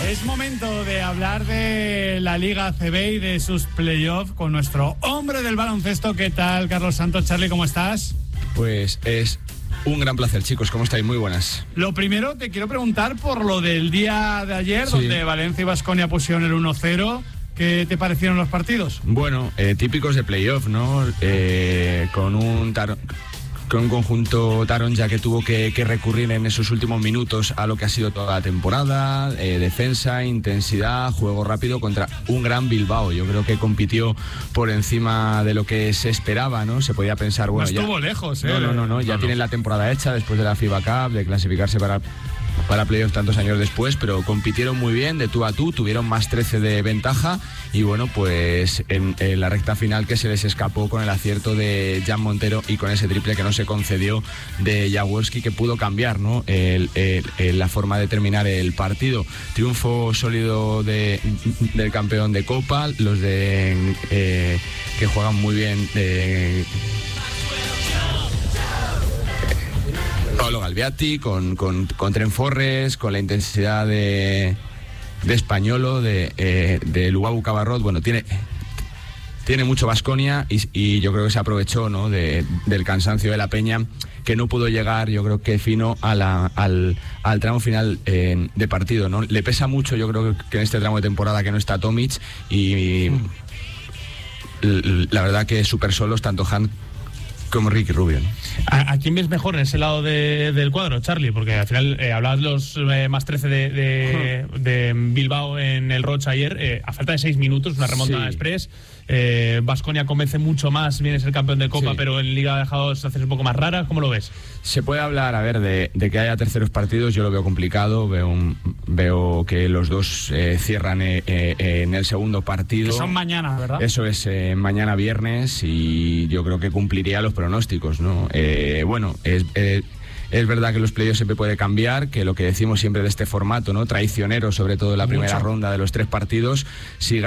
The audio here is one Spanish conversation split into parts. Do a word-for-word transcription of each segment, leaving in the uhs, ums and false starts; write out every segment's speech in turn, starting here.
Es momento de hablar de la Liga A C B y de sus playoffs con nuestro hombre del baloncesto. ¿Qué tal, Carlos Santos? Charlie, ¿cómo estás? Pues es un gran placer, chicos. ¿Cómo estáis? Muy buenas. Lo primero, te quiero preguntar por lo del día de ayer, sí, donde Valencia y Baskonia pusieron el uno cero. ¿Qué te parecieron los partidos? Bueno, eh, típicos de playoff, ¿no? Eh, con un tar- con un conjunto taronja que tuvo que, que recurrir en esos últimos minutos a lo que ha sido toda la temporada, eh, defensa, intensidad, juego rápido contra un gran Bilbao. Yo creo que compitió por encima de lo que se esperaba, ¿no? Se podía pensar, bueno, no estuvo ya, lejos, ¿eh? No, no, no, no ya no, tienen no. la temporada hecha después de la FIBA Cup, de clasificarse para... para playoff tantos años después, pero compitieron muy bien de tú a tú, tuvieron más trece de ventaja y bueno, pues en, en la recta final que se les escapó con el acierto de Jan Montero y con ese triple que no se concedió de Jaworski, que pudo cambiar, ¿no? el, el, el, la forma de terminar el partido. Triunfo sólido de, del campeón de Copa, los de eh, que juegan muy bien de Paolo Galviati, con, con, con Tren Forres, con la intensidad de, de Españolo, de, eh, de Luabu Cabarrot. Bueno, tiene, tiene mucho Baskonia y, y yo creo que se aprovechó, ¿no? de, del cansancio de la Peña, que no pudo llegar, yo creo que fino a la, al, al tramo final eh, de partido, ¿no? Le pesa mucho, yo creo que en este tramo de temporada que no está Tomic y, y la verdad que súper solos tanto Han como Ricky Rubio, ¿no? ¿A, ¿A quién ves mejor en ese lado de, del cuadro, Charlie? Porque al final eh, hablabas de los eh, más trece de, de, de Bilbao en el Rocha ayer, eh, a falta de seis minutos, una remontada sí. express. Baskonia eh, convence mucho más, viene a ser campeón de Copa, sí. pero en Liga ha dejado hacerse un poco más rara. ¿Cómo lo ves? Se puede hablar, a ver, de, de que haya terceros partidos. Yo lo veo complicado. Veo, un, veo que los dos eh, cierran eh, eh, en el segundo partido. Que son mañana, ¿verdad? Eso es, eh, mañana viernes, y yo creo que cumpliría los pronósticos, ¿no? Eh, bueno, es... Eh, Es verdad que los playoffs siempre puede cambiar, que lo que decimos siempre de este formato, ¿no? Traicionero, sobre todo en la Mucho. primera ronda de los tres partidos. Si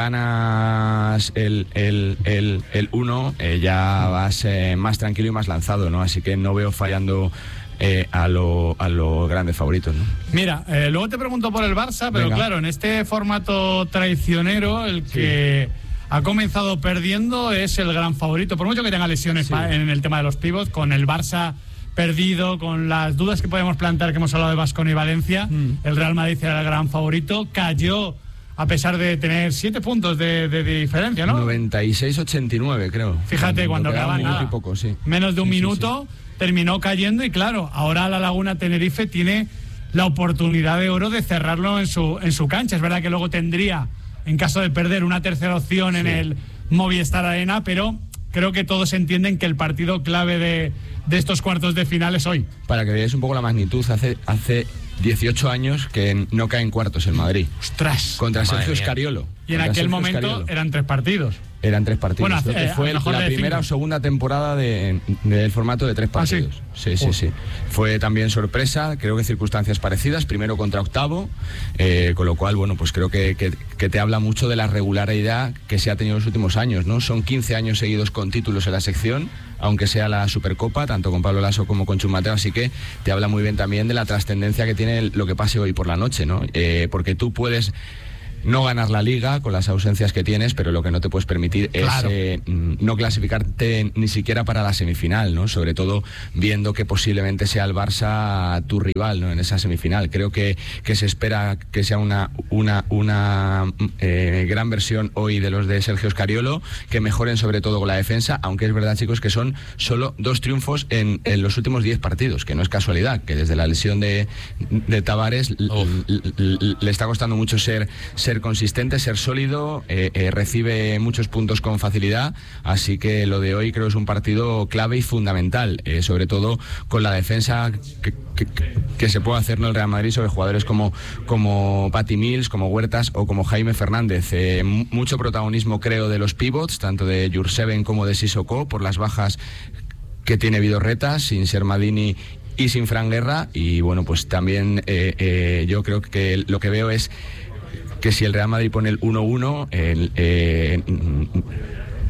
ganas el el el, el uno, eh, ya vas eh, más tranquilo y más lanzado, ¿no? Así que no veo fallando eh, a los a los grandes favoritos, ¿no? Mira, eh, luego te pregunto por el Barça, pero Venga. claro, en este formato traicionero, el que... Sí. ha comenzado perdiendo es el gran favorito, por mucho que tenga lesiones sí. en el tema de los pivots, con el Barça perdido, con las dudas que podemos plantear, que hemos hablado de Baskonia y Valencia. mm. El Real Madrid era el gran favorito, cayó a pesar de tener siete puntos de, de, de diferencia, ¿no? noventa y seis ochenta y nueve, creo. Fíjate, cuando quedaba nada, poco, sí. menos de un sí, minuto, sí, sí. terminó cayendo, y claro, ahora la Laguna Tenerife tiene la oportunidad de oro de cerrarlo en su, en su cancha. Es verdad que luego tendría, en caso de perder, una tercera opción sí. en el Movistar Arena, pero creo que todos entienden que el partido clave de, de estos cuartos de final es hoy. Para que veáis un poco la magnitud, hace, hace dieciocho años que no cae en cuartos en Madrid. ¡Ostras! Contra Sergio Scariolo. Y en aquel Sergio momento Scariolo. eran tres partidos. Eran tres partidos. Bueno, eh, fue la primera cinco. o segunda temporada del de, de formato de tres partidos. ¿Ah, sí? Sí, sí, sí. Fue también sorpresa, creo que circunstancias parecidas, primero contra octavo, eh, con lo cual, bueno, pues creo que, que, que te habla mucho de la regularidad que se ha tenido en los últimos años, ¿no? Son quince años seguidos con títulos en la sección, aunque sea la Supercopa, tanto con Pablo Lasso como con Chus Mateo, así que te habla muy bien también de la trascendencia que tiene lo que pase hoy por la noche, ¿no? Eh, porque tú puedes no ganar la Liga con las ausencias que tienes, pero lo que no te puedes permitir claro. es eh, no clasificarte ni siquiera para la semifinal, ¿no? Sobre todo viendo que posiblemente sea el Barça tu rival, ¿no? En esa semifinal. Creo que, que se espera que sea una una una eh, gran versión hoy de los de Sergio Scariolo, que mejoren sobre todo con la defensa, aunque es verdad, chicos, que son solo dos triunfos en, en los últimos diez partidos, que no es casualidad, que desde la lesión de, de Tavares oh. l, l, le está costando mucho ser, ser ser consistente, ser sólido, eh, eh, recibe muchos puntos con facilidad, así que lo de hoy creo es un partido clave y fundamental, eh, sobre todo con la defensa que, que, que se puede hacer, ¿no?, el Real Madrid sobre jugadores como, como Patty Mills, como Huertas o como Jaime Fernández. Eh, mucho protagonismo creo de los pivots, tanto de Jurseven como de Sissoko, por las bajas que tiene Vidorreta, sin Sermadini y sin Fran Guerra, y bueno, pues también eh, eh, yo creo que lo que veo es que si el Real Madrid pone el uno uno, el, eh,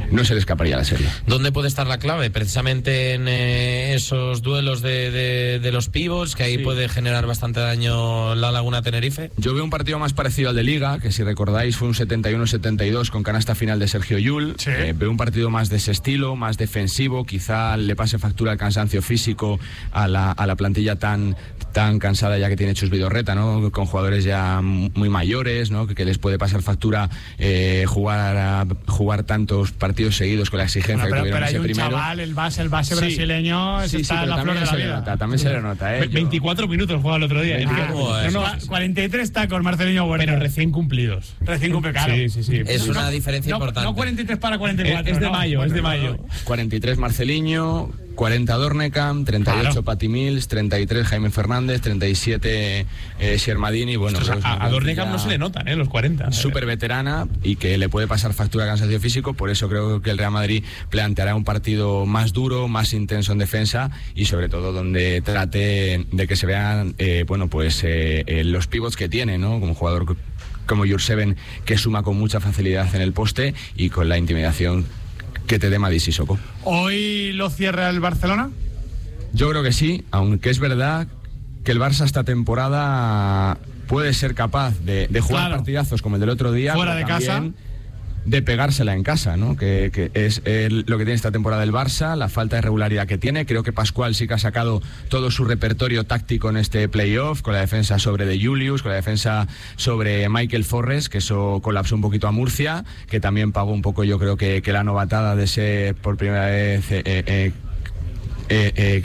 no se le escaparía la serie. ¿Dónde puede estar la clave? Precisamente en eh, esos duelos de, de, de los pivots, que ahí sí. puede generar bastante daño la Laguna Tenerife. Yo veo un partido más parecido al de Liga, que si recordáis fue un setenta y uno setenta y dos con canasta final de Sergio Llull. Sí. Eh, veo un partido más de ese estilo, más defensivo, quizá le pase factura al cansancio físico a la, a la plantilla tan, tan cansada ya que tiene Chus Vidorreta, ¿no? Con jugadores ya muy mayores, ¿no? Que, que les puede pasar factura eh, jugar a, jugar tantos partidos seguidos con la exigencia bueno, pero, que tuvieron pero hay ese un primero. Chaval, el base, el base sí. brasileño, sí, sí, está en la flor de la vida. Nota, también se le nota, ¿eh? veinticuatro minutos jugaba el otro día. Ah, no, no, cuarenta y tres tacos, Marcelinho Huerta. Pero recién cumplidos. Recién cumplidos, claro. Sí, sí, sí. Es no, una diferencia no, importante. No cuarenta y tres para cuarenta y cuatro. Es, es de no, mayo, bueno, es de mayo. cuarenta y tres Marcelinho, cuarenta Dornecam, treinta y ocho claro. Pati Mills, treinta y tres Jaime Fernández, treinta y siete eh, Shermadini. Bueno, Ostras, pues, a, a Dornecam no se le notan, ¿eh? Los cuarenta. Súper veterana y que le puede pasar factura de cansancio físico. Por eso creo que el Real Madrid planteará un partido más duro, más intenso en defensa y sobre todo donde trate de que se vean eh, bueno, pues eh, eh, los pivots que tiene, ¿no? Como jugador como Jurseven, que suma con mucha facilidad en el poste y con la intimidación que te dé Madis Sissoko. ¿Hoy lo cierra el Barcelona? Yo creo que sí, aunque es verdad que el Barça esta temporada puede ser capaz de, de jugar claro. partidazos como el del otro día. Fuera de casa. De pegársela en casa, ¿no? Que, que es el, lo que tiene esta temporada el Barça, la falta de regularidad que tiene. Creo que Pascual sí que ha sacado todo su repertorio táctico en este playoff, con la defensa sobre De Julius, con la defensa sobre Michael Forres, que eso colapsó un poquito a Murcia, que también pagó un poco, yo creo que, que la novatada de ser por primera vez eh, eh, eh, eh,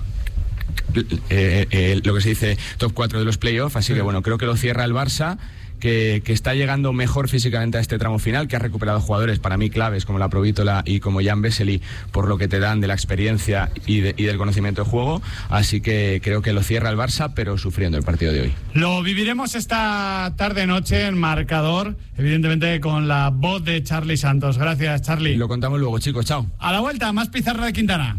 eh, eh, lo que se dice top cuatro de los playoffs. Así sí. que bueno, creo que lo cierra el Barça. Que, que está llegando mejor físicamente a este tramo final, que ha recuperado jugadores para mí claves como la Provítola y como Jan Vesely, por lo que te dan de la experiencia y, de, y del conocimiento de juego. Así que creo que lo cierra el Barça, pero sufriendo el partido de hoy. Lo viviremos esta tarde-noche en Marcador, evidentemente con la voz de Charly Santos. Gracias, Charly. Lo contamos luego, chicos. Chao. A la vuelta, más pizarra de Quintana.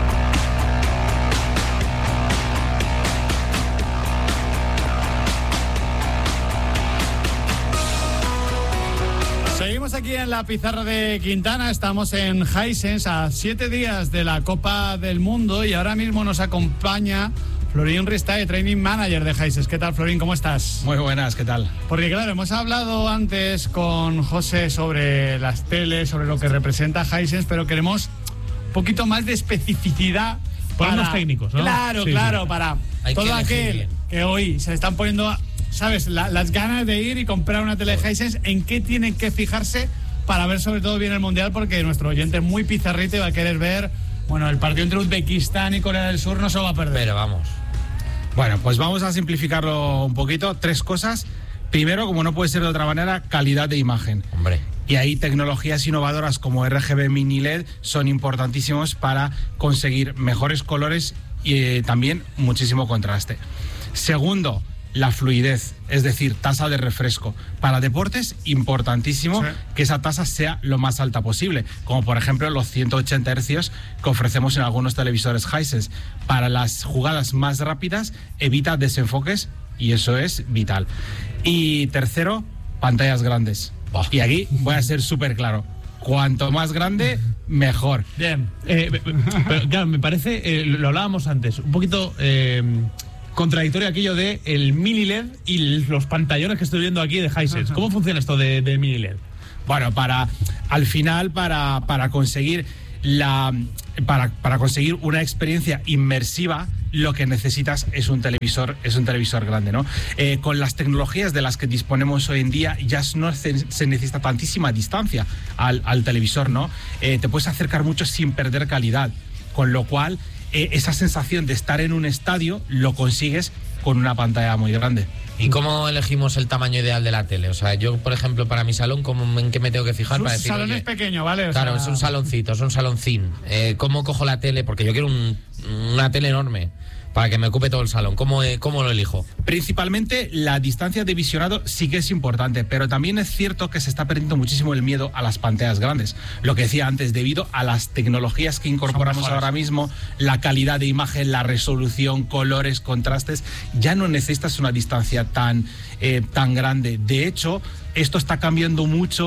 Seguimos aquí en la pizarra de Quintana, estamos en Hisense a siete días de la Copa del Mundo y ahora mismo nos acompaña Florín Ristae, Training Manager de Hisense. ¿Qué tal, Florín? ¿Cómo estás? Muy buenas, ¿qué tal? Porque claro, hemos hablado antes con José sobre las teles, sobre lo que representa Hisense, pero queremos un poquito más de especificidad para los técnicos, ¿no? Claro, sí, claro, sí. para Hay todo que aquel bien. que hoy se están poniendo... ¿Sabes? La, las ganas de ir y comprar una tele Hisense, ¿en qué tienen que fijarse para ver sobre todo bien el Mundial? Porque nuestro oyente es muy pizarrito y va a querer ver, bueno, el partido entre Uzbekistán y Corea del Sur no se lo va a perder. Pero vamos. Bueno, pues vamos a simplificarlo un poquito. Tres cosas. Primero, como no puede ser de otra manera, calidad de imagen. Hombre. Y ahí tecnologías innovadoras como R G B Mini L E D son importantísimos para conseguir mejores colores y eh, también muchísimo contraste. Segundo, la fluidez, es decir, tasa de refresco. Para deportes, importantísimo sí. que esa tasa sea lo más alta posible, como por ejemplo los ciento ochenta hercios que ofrecemos en algunos televisores Hisense. Para las jugadas más rápidas, evita desenfoques y eso es vital. Y tercero, pantallas grandes. Oh. Y aquí voy a ser súper claro. Cuanto más grande, mejor. Bien. Eh, pero, claro, me parece, eh, lo hablábamos antes, un poquito... Eh, contradictorio aquello de el mini L E D y los pantallones que estoy viendo aquí de Hisense. ¿Cómo funciona esto de, de mini L E D? Bueno, para al final para, para conseguir la para, para conseguir una experiencia inmersiva, lo que necesitas es un televisor, es un televisor grande, ¿no? Eh, con las tecnologías de las que disponemos hoy en día, ya no se, se necesita tantísima distancia al, al televisor, ¿no? Eh, te puedes acercar mucho sin perder calidad, con lo cual eh, esa sensación de estar en un estadio lo consigues con una pantalla muy grande. ¿Y cómo elegimos el tamaño ideal de la tele? O sea, yo, por ejemplo, para mi salón, ¿cómo, ¿en qué me tengo que fijar? Su para decir, salón oye, es pequeño, ¿vale? O claro, sea... es un saloncito, es un saloncín. Eh, ¿Cómo cojo la tele? Porque yo quiero un, una tele enorme para que me ocupe todo el salón. ¿Cómo, eh, ¿Cómo lo elijo? Principalmente la distancia de visionado sí que es importante, pero también es cierto que se está perdiendo muchísimo el miedo a las pantallas grandes. Lo que decía antes, debido a las tecnologías que incorporamos ahora mismo, la calidad de imagen, la resolución, colores, contrastes, ya no necesitas una distancia tan, eh, tan grande. De hecho, esto está cambiando mucho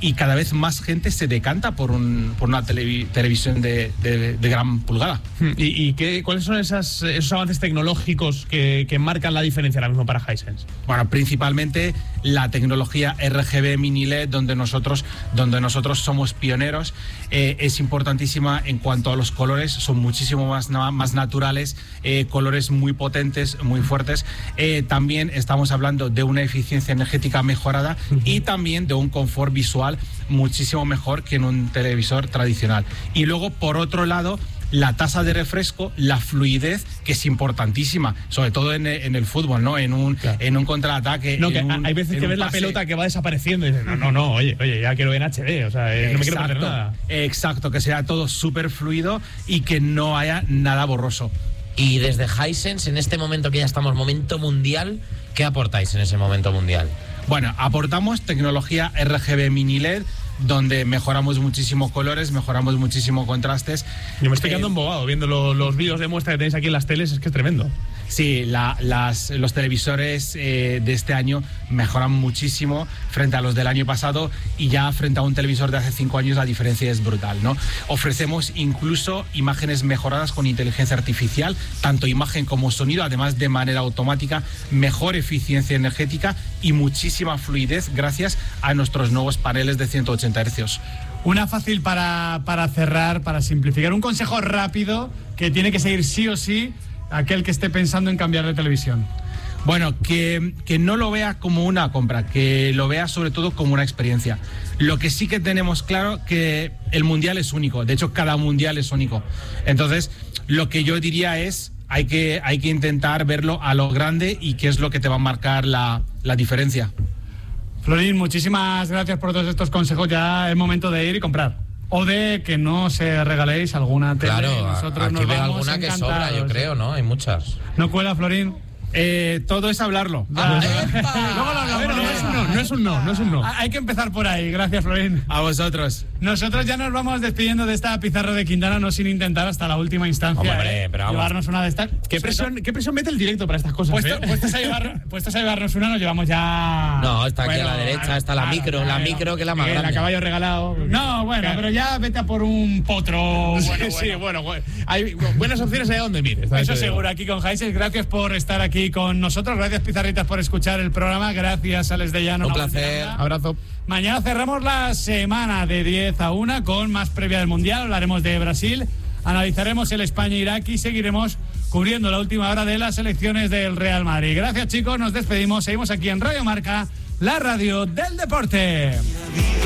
y cada vez más gente se decanta por, un, por una televi, televisión de, de, de gran pulgada. ¿Y, y qué, cuáles son esas, esos avances tecnológicos que, que marcan la diferencia ahora mismo para Hisense? Bueno, principalmente la tecnología R G B Mini L E D, donde nosotros, donde nosotros somos pioneros, eh, es importantísima en cuanto a los colores, son muchísimo más, más naturales, eh, colores muy potentes, muy fuertes. Eh, también estamos hablando de una eficiencia energética mejorada uh-huh. y también de un confort visual muchísimo mejor que en un televisor tradicional. Y luego, por otro lado, la tasa de refresco, la fluidez, que es importantísima, sobre todo en, en el fútbol, ¿no? En un, claro. en un contraataque. No, que un, hay veces que ves la pelota que va desapareciendo y dices, no, no, no, oye, oye, ya quiero ver en H D, o sea, eh, no me quiero perder nada. Exacto, que sea todo súper fluido y que no haya nada borroso. Y desde Hisense, en este momento que ya estamos, momento mundial, ¿qué aportáis en ese momento mundial? Bueno, aportamos tecnología R G B Mini L E D, donde mejoramos muchísimo colores, mejoramos muchísimo contrastes. Yo me estoy quedando eh, embobado viendo lo, los vídeos de muestra que tenéis aquí en las teles, es que es tremendo. Sí, la, las, los televisores eh, de este año mejoran muchísimo frente a los del año pasado, y ya frente a un televisor de hace cinco años la diferencia es brutal, ¿no? Ofrecemos incluso imágenes mejoradas con inteligencia artificial, tanto imagen como sonido, además de manera automática, mejor eficiencia energética y muchísima fluidez gracias a nuestros nuevos paneles de ciento ochenta hercios. Una fácil para, para cerrar, para simplificar, un consejo rápido que tiene que seguir sí o sí aquel que esté pensando en cambiar de televisión. Bueno, que, que no lo vea como una compra, que lo vea sobre todo como una experiencia. Lo que sí que tenemos claro que el mundial es único, de hecho cada mundial es único. Entonces, lo que yo diría es, hay que, hay que intentar verlo a lo grande y qué es lo que te va a marcar la, la diferencia. Florín, muchísimas gracias por todos estos consejos, ya es momento de ir y comprar. O de que no se regaléis alguna tele. Claro, nosotros aquí nos veo vamos alguna que sobra, yo creo, ¿no? Hay muchas. ¿No cuela, Florín? Eh, todo es hablarlo. Ah, Luego lo hablamos. No es un no, no es un no, no es un no. Hay que empezar por ahí. Gracias, Florín. A vosotros. Nosotros ya nos vamos despidiendo de esta pizarra de Quintana, no sin intentar hasta la última instancia Hombre, eh, pero vamos. llevarnos una de estas. ¿Qué presión, ¿Qué presión mete el directo para estas cosas? Puesto, eh? puestos, a llevar, puestos a llevarnos una, nos llevamos ya. No, está bueno, aquí a la derecha, está la claro, micro, claro, la micro que es la más el grande. El caballo regalado. No, bueno, claro. Pero ya vete a por un potro. Sí, bueno, sí, bueno. bueno, hay buenas opciones allá donde mires. Eso seguro, aquí con Hisense. Gracias por estar aquí con nosotros. Gracias, Pizarritas, por escuchar el programa. Gracias, Alex de Llano. Un placer. Abrazo. Mañana cerramos la semana de diez a una con más previa del Mundial. Hablaremos de Brasil, analizaremos el España-Irak y seguiremos cubriendo la última hora de las elecciones del Real Madrid. Gracias, chicos. Nos despedimos. Seguimos aquí en Radio Marca, la radio del deporte.